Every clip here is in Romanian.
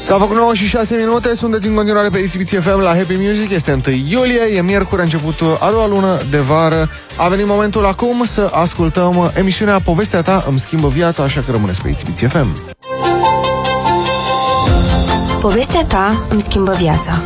S-a făcut 9 și 6 minute, sunteți în continuare pe Exhibiție FM la Happy Music, este 1 iulie, e miercuri, a început a doua lună de vară. A venit momentul acum să ascultăm emisiunea Povestea ta îmi schimbă viața, așa că rămâneți pe Exhibiție FM. Povestea ta îmi schimbă viața.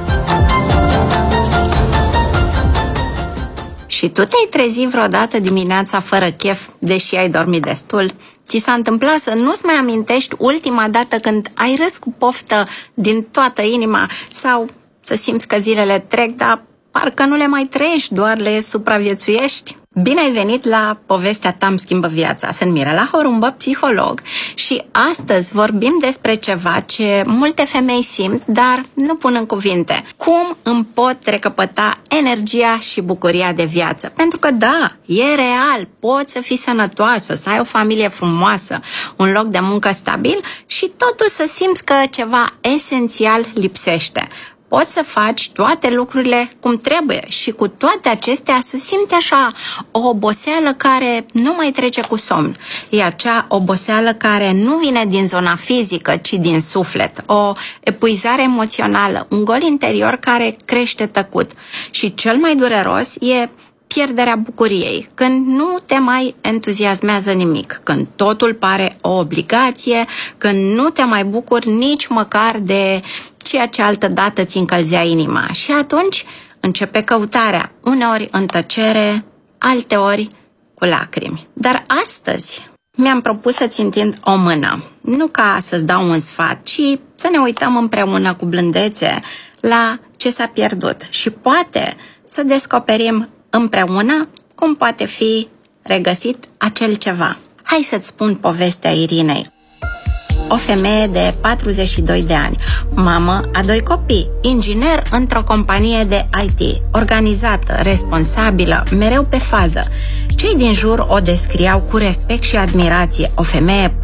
Și tu te-ai trezit vreodată dimineața fără chef, deși ai dormit destul? Ți s-a întâmplat să nu-ți mai amintești ultima dată când ai râs cu poftă din toată inima sau să simți că zilele trec, dar parcă nu le mai trăiești, doar le supraviețuiești? Bine ai venit la Povestea ta îmi schimbă viața. Sunt Mirela Horumbă, psiholog, și astăzi vorbim despre ceva ce multe femei simt, dar nu pun în cuvinte. Cum îmi pot recăpăta energia și bucuria de viață? Pentru că da, e real, poți să fii sănătoasă, să ai o familie frumoasă, un loc de muncă stabil și totuși să simți că ceva esențial lipsește. Poți să faci toate lucrurile cum trebuie și cu toate acestea să simți așa o oboseală care nu mai trece cu somn. E acea oboseală care nu vine din zona fizică, ci din suflet. O epuizare emoțională, un gol interior care crește tăcut. Și cel mai dureros e pierderea bucuriei, când nu te mai entuziasmează nimic, când totul pare o obligație, când nu te mai bucuri nici măcar de ceea ce altădată ți încălzea inima. Și atunci începe căutarea, uneori în tăcere, alteori cu lacrimi. Dar astăzi mi-am propus să-ți întind o mână, nu ca să-ți dau un sfat, ci să ne uităm împreună cu blândețe la ce s-a pierdut și poate să descoperim împreună cum poate fi regăsit acel ceva. Hai să-ți spun povestea Irinei. O femeie de 42 de ani, mamă a 2 copii, inginer într-o companie de IT, organizată, responsabilă, mereu pe fază. Cei din jur o descriau cu respect și admirație, o femeie